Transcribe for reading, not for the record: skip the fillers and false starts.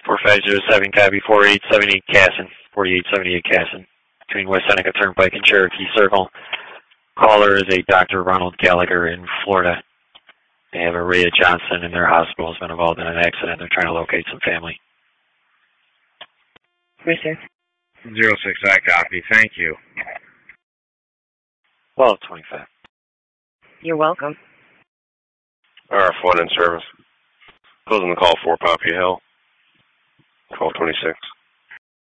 4507, copy 4878 Casson, 4878 Casson, between West Seneca Turnpike and Cherokee Circle. Caller is a Dr. Ronald Gallagher in Florida. They have a Rhea Johnson in their hospital has been involved in an accident. They're trying to locate some family. Yes, sir. 06, I copy. Thank you. 1225. You're welcome. RF1 in service. Closing the call for Poppy Hill. 1226.